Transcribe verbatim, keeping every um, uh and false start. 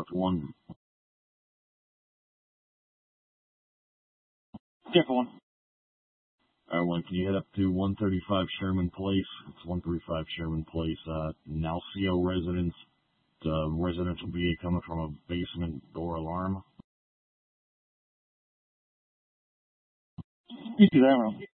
one. Careful one. Alright, one, can you head up to one thirty-five Sherman Place? It's one thirty-five Sherman Place, uh, Nalcio residence. The residential B A coming from a basement door alarm. You see that,